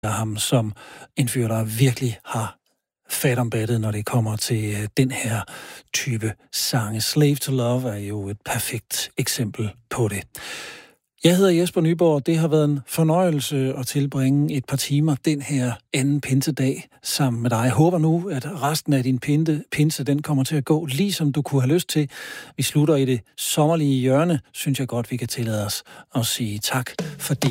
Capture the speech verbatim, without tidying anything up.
ham som en fyr, der virkelig har fat om battet, når det kommer til øh, den her type sange. Slave to Love er jo et perfekt eksempel på det. Jeg hedder Jesper Nyborg. Det har været en fornøjelse at tilbringe et par timer den her anden pinsedag sammen med dig. Jeg håber nu, at resten af din pinte, pinse den kommer til at gå, ligesom du kunne have lyst til. Vi slutter i det sommerlige hjørne, synes jeg godt, vi kan tillade os at sige tak, fordi